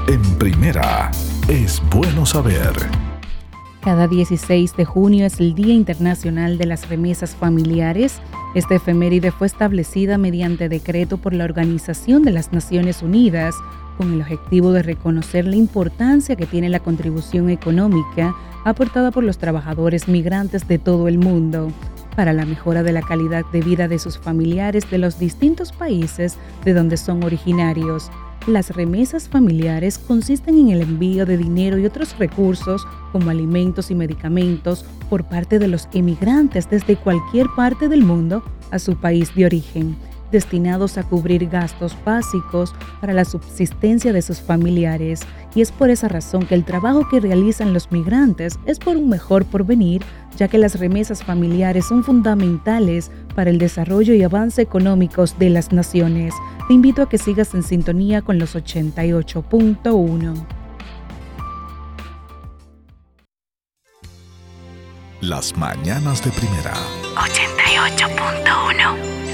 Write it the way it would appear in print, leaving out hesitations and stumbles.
En Primera, es bueno saber. Cada 16 de junio es el Día Internacional de las Remesas Familiares. Esta efeméride fue establecida mediante decreto por la Organización de las Naciones Unidas con el objetivo de reconocer la importancia que tiene la contribución económica aportada por los trabajadores migrantes de todo el mundo para la mejora de la calidad de vida de sus familiares de los distintos países de donde son originarios. Las remesas familiares consisten en el envío de dinero y otros recursos como alimentos y medicamentos por parte de los emigrantes desde cualquier parte del mundo a su país de origen, destinados a cubrir gastos básicos para la subsistencia de sus familiares. Y es por esa razón que el trabajo que realizan los migrantes es por un mejor porvenir, ya que las remesas familiares son fundamentales para el desarrollo y avance económicos de las naciones. Te invito a que sigas en sintonía con los 88.1. Las mañanas de Primera. 88.1.